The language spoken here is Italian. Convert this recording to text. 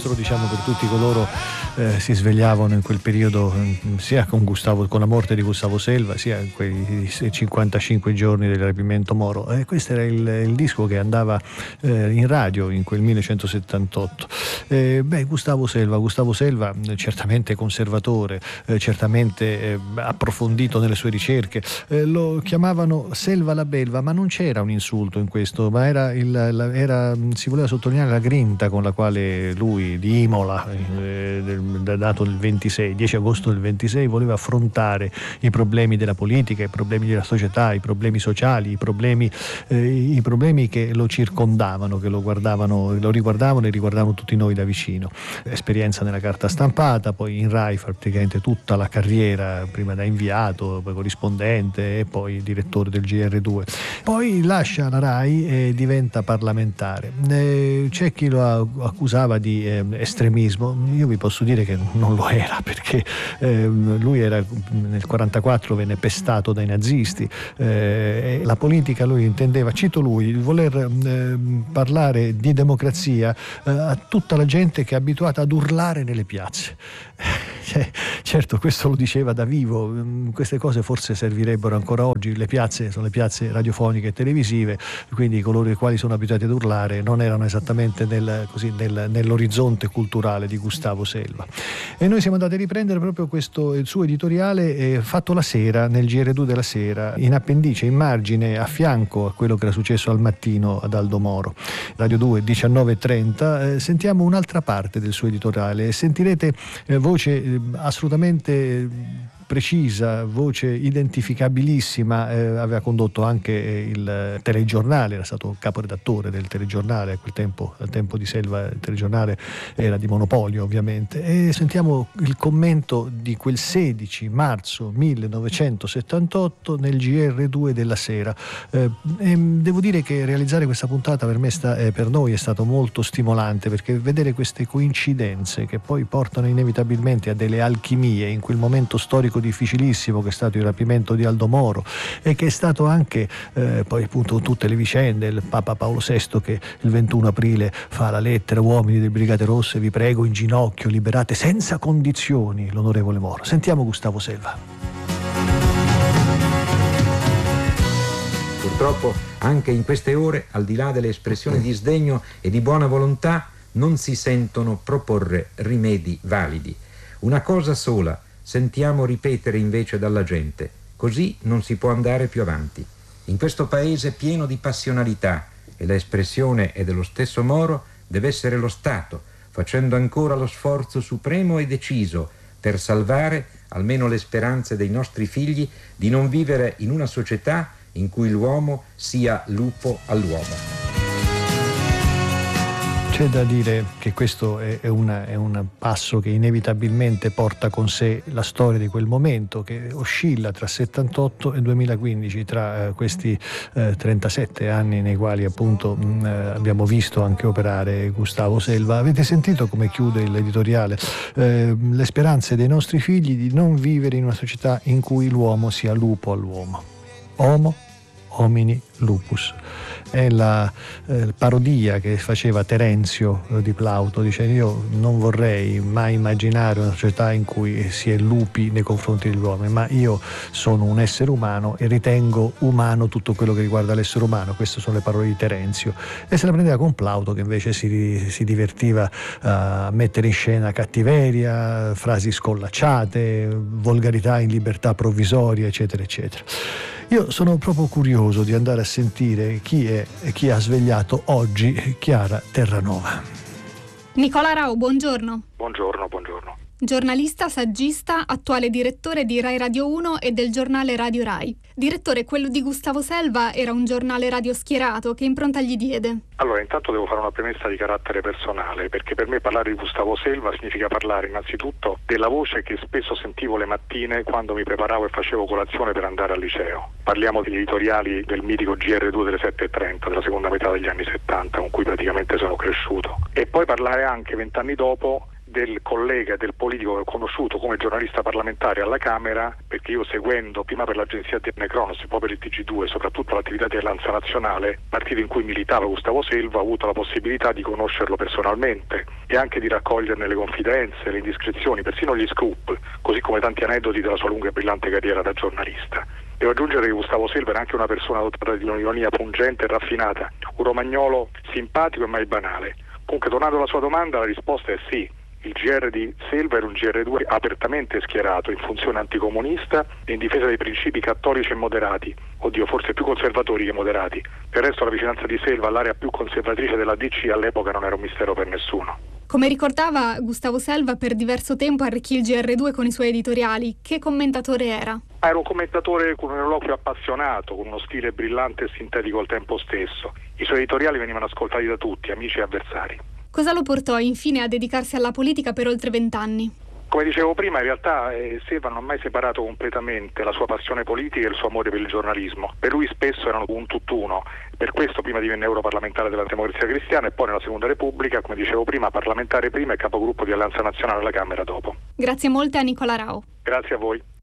questo lo diciamo per tutti coloro si svegliavano in quel periodo, sia con la morte di Gustavo Selva, sia in quei 55 giorni del rapimento Moro. Questo era il disco che andava in radio in quel 1978. Gustavo Selva certamente conservatore, certamente approfondito nelle sue ricerche, lo chiamavano Selva la belva, ma non c'era un insulto in questo, ma si voleva sottolineare la grinta con la quale lui di Imola, dato il 10 agosto del 26, voleva affrontare i problemi della politica, i problemi della società, i problemi sociali, i problemi che lo circondavano, che lo riguardavano e riguardavano tutti noi da vicino. Esperienza nella carta stampata, poi in Rai praticamente tutta la carriera, prima da inviato, poi corrispondente e poi direttore del GR2. Poi lascia la Rai e diventa parlamentare. C'è chi lo accusava di estremismo. Io vi posso dire che non lo era, perché lui nel 1944 venne pestato dai nazisti. La politica lui intendeva, cito lui, il voler parlare di democrazia a tutta la gente che è abituata ad urlare nelle piazze. Certo, questo lo diceva da vivo, queste cose forse servirebbero ancora oggi. Le piazze sono le piazze radiofoniche e televisive, quindi coloro i quali sono abituati ad urlare non erano esattamente nell'orizzonte culturale di Gustavo Selva. E noi siamo andati a riprendere proprio il suo editoriale fatto la sera, nel GR2 della sera, in appendice, in margine, a fianco a quello che era successo al mattino ad Aldo Moro. Radio 2, 19:30. Sentiamo un'altra parte del suo editoriale. Sentirete voce assolutamente precisa, voce identificabilissima. Aveva condotto anche il telegiornale, era stato caporedattore del telegiornale a quel tempo, al tempo di Selva il telegiornale era di monopolio ovviamente. E sentiamo il commento di quel 16 marzo 1978 nel GR2 della sera. E devo dire che realizzare questa puntata per noi è stato molto stimolante, perché vedere queste coincidenze che poi portano inevitabilmente a delle alchimie in quel momento storico difficilissimo che è stato il rapimento di Aldo Moro, e che è stato anche poi appunto tutte le vicende, il Papa Paolo VI che il 21 aprile fa la lettera: uomini delle Brigate Rosse, vi prego in ginocchio, liberate senza condizioni l'onorevole Moro. Sentiamo Gustavo Selva. Purtroppo anche in queste ore, al di là delle espressioni di sdegno e di buona volontà, non si sentono proporre rimedi validi. Una cosa sola sentiamo ripetere invece dalla gente: così non si può andare più avanti. In questo paese pieno di passionalità, e l'espressione è dello stesso Moro, deve essere lo Stato, facendo ancora lo sforzo supremo e deciso per salvare almeno le speranze dei nostri figli di non vivere in una società in cui l'uomo sia lupo all'uomo. C'è da dire che questo è un passo che inevitabilmente porta con sé la storia di quel momento, che oscilla tra 78 e 2015, tra questi 37 anni nei quali appunto abbiamo visto anche operare Gustavo Selva. Avete sentito come chiude l'editoriale? Le speranze dei nostri figli di non vivere in una società in cui l'uomo sia lupo all'uomo. Homo homini lupus. È la parodia che faceva Terenzio di Plauto, dicendo: io non vorrei mai immaginare una società in cui si è lupi nei confronti degli uomini, ma io sono un essere umano e ritengo umano tutto quello che riguarda l'essere umano. Queste sono le parole di Terenzio, e se la prendeva con Plauto, che invece si divertiva a mettere in scena cattiveria, frasi scollacciate, volgarità in libertà provvisoria, eccetera eccetera. Io sono proprio curioso di andare a sentire chi ha svegliato oggi Chiara Terranova. Nicola Rao, buongiorno. Buongiorno. Giornalista, saggista, attuale direttore di Rai Radio 1 e del giornale Radio Rai. Direttore, quello di Gustavo Selva era un giornale radio schierato, che impronta gli diede? Allora, intanto devo fare una premessa di carattere personale, perché per me parlare di Gustavo Selva significa parlare innanzitutto della voce che spesso sentivo le mattine quando mi preparavo e facevo colazione per andare al liceo. Parliamo degli editoriali del mitico GR2 delle 7:30 della seconda metà degli anni 70, con cui praticamente sono cresciuto. E poi parlare anche 20 anni dopo del collega e del politico che ho conosciuto come giornalista parlamentare alla Camera, perché io, seguendo prima per l'agenzia TN Cronos e poi per il TG2 soprattutto l'attività di Alleanza Nazionale, partito in cui militava Gustavo Selva, ho avuto la possibilità di conoscerlo personalmente e anche di raccoglierne le confidenze, le indiscrezioni, persino gli scoop, così come tanti aneddoti della sua lunga e brillante carriera da giornalista. Devo aggiungere che Gustavo Selva era anche una persona dotata di un'ironia pungente e raffinata, un romagnolo simpatico e mai banale. Comunque, tornando alla sua domanda, la risposta è sì. Il GR di Selva era un GR2 apertamente schierato in funzione anticomunista e in difesa dei principi cattolici e moderati, forse più conservatori che moderati. Per il resto la vicinanza di Selva all'area più conservatrice della DC all'epoca non era un mistero per nessuno. Come ricordava, Gustavo Selva per diverso tempo arricchì il GR2 con i suoi editoriali. Che commentatore era? Era un commentatore con un eloquio appassionato, con uno stile brillante e sintetico al tempo stesso. I suoi editoriali venivano ascoltati da tutti, amici e avversari. Cosa lo portò infine a dedicarsi alla politica per oltre 20 anni? Come dicevo prima, in realtà Selva non ha mai separato completamente la sua passione politica e il suo amore per il giornalismo. Per lui spesso erano un tutt'uno. Per questo prima divenne europarlamentare della Democrazia Cristiana e poi nella Seconda Repubblica, come dicevo prima, parlamentare prima e capogruppo di Alleanza Nazionale alla Camera dopo. Grazie molte a Nicola Rao. Grazie a voi.